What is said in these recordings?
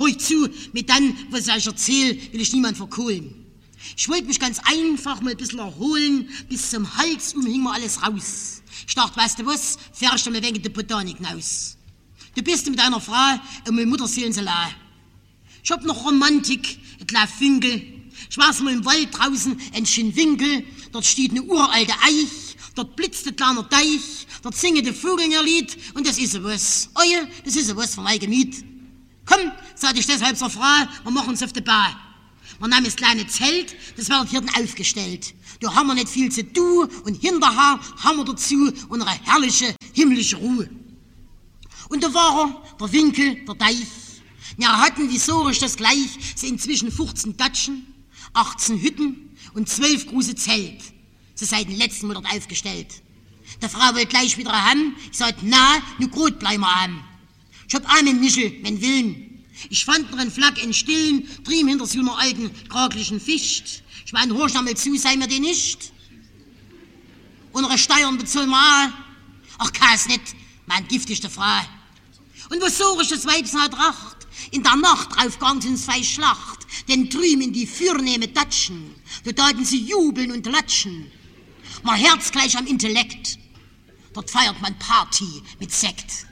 Hör zu, mit dann, was ich erzähle, will ich niemand verkohlen. Ich wollte mich ganz einfach mal ein bisschen erholen, bis zum Hals hing mir alles raus. Ich dachte, weißt du was, fährst du mal wegen der Botanik hinaus. Du bist mit deiner Frau und mit Mutterseelensalat. Ich hab noch Romantik, ein kleines Finkel. Ich war's mal im Wald draußen, ein schönen Winkel. Dort steht eine uralte Eich, dort blitzt ein kleiner Deich, dort singen die Vögel ihr Lied und das ist so was. Oh ja, das ist so was von meinem Gemüt. Komm, sagte ich deshalb zur Frau, wir machen's auf der Bahn. Wir nahmen das kleine Zelt, das wird hier aufgestellt. Da haben wir nicht viel zu tun und hinterher haben wir dazu unsere herrliche himmlische Ruhe. Und da war der Winkel, der Deich. Ja, hatten die Sorisch das gleich, sie inzwischen 15 Datschen, 18 Hütten und 12 große Zelt. Sie seit dem letzten Mal dort aufgestellt. Der Frau wollte gleich wieder haben. Ich sagte, na, nu gut bleiben wir haben. Ich hab einen Nischel, mein Willen. Ich fand noch einen Flack in Stillen, drüben hinter so einer alten, kraglichen Ficht. Ich mein, horch einmal zu, sei mir die nicht. Unsere Steuern bezahlen wir auch. Ach, kann's nicht, mein giftigste Frau. Und was Sorisch das Weibsen hat Racht, in der Nacht draufgegangen sind zwei Schlacht, denn drüben in die fürnehme Datschen, da taten sie jubeln und latschen. Mein Herz gleich am Intellekt, dort feiert man Party mit Sekt.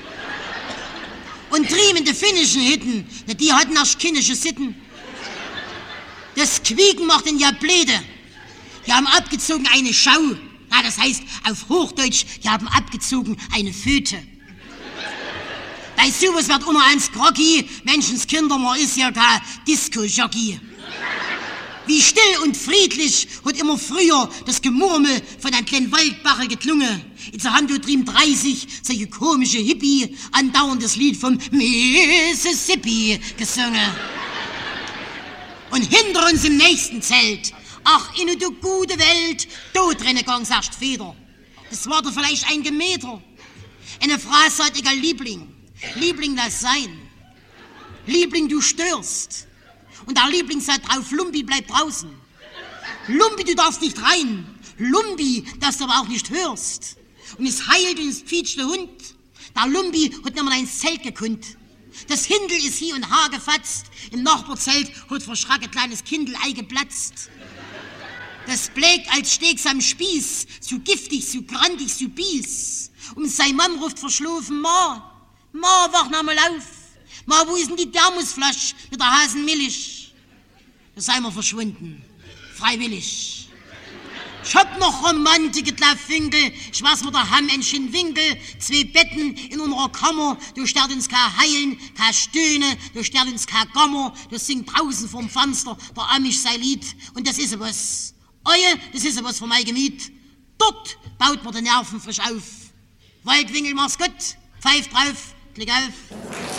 Und drüben in die finnischen Hütten, die hatten erst kindische Sitten. Das Quieken macht den ja bläde. Die haben abgezogen eine Schau. Na, das heißt auf Hochdeutsch, die haben abgezogen eine Föte. Bei sowas wird immer eins groggy, Menschenskinder, man ist ja kein Disco-Jockey. Wie still und friedlich hat immer früher das Gemurmel von einem kleinen Waldbache geklungen. Jetzt haben wir drüben 30 solche komische Hippie andauernd das Lied vom Mississippi gesungen. Und hinter uns im nächsten Zelt, ach, in der gute Welt, da drinnen gang's erst Feder. Das war doch vielleicht ein Gemeter. Eine Frau sagt, egal Liebling, Liebling, lass sein. Liebling, du störst. Und der Liebling sagt drauf, Lumpi, bleib draußen. Lumpi, du darfst nicht rein. Lumpi, dass du aber auch nicht hörst. Und es heilt und es quietscht der Hund. Der Lumpi hat nicht mehr ins Zelt gekunnt. Das Hindel ist hier und Haar gefatzt. Im Nachbarzelt hat verschreckt ein kleines Kindel Ei geplatzt. Das blägt als Steaks am Spieß, so giftig, so grandig, so bies. Und sein Mann ruft verschlafen, Ma, wach noch mal auf. Ma, wo ist denn die Thermosflasche mit der Hasenmilch? Da sei wir verschwunden. Freiwillig. Ich hab noch Romantik, Finkel. Ich weiß mir da haben einen schönen Winkel. 2 Betten in unserer Kammer. Du stört uns kein Heilen, kein Stöhne. Du stört uns kein Gammer. Das singt draußen vorm Fenster der Amish sein Lied. Und das ist was. Oje, das ist was für mein Gemüt. Dort baut man die Nerven frisch auf. Waldwinkel, mach's gut. Pfeif drauf. Klick auf.